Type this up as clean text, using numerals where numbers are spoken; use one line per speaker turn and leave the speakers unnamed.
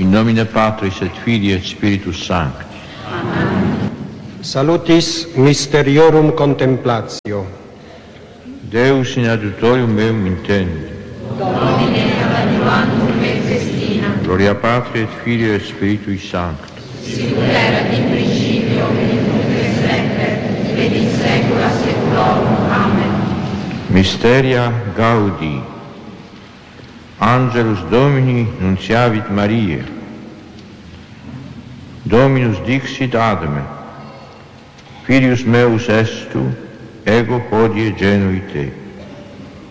In nomine Patris et Filii et Spiritus Sancti.
Amen.
Salutis Mysteriorum Contemplatio.
Deus in adjutorium meum intendi.
Domine ad adiuvantum me festina.
Gloria Patri et Filii et Spiritui Sancti.
Sicut erat in principio, et nunc et semper, et in saecula saeculorum. Amen.
Mysteria Gaudi. Angelus Domini nunciavit Mariae. Dominus dixit Adame. Filius meus est tu, ego hodie genui te.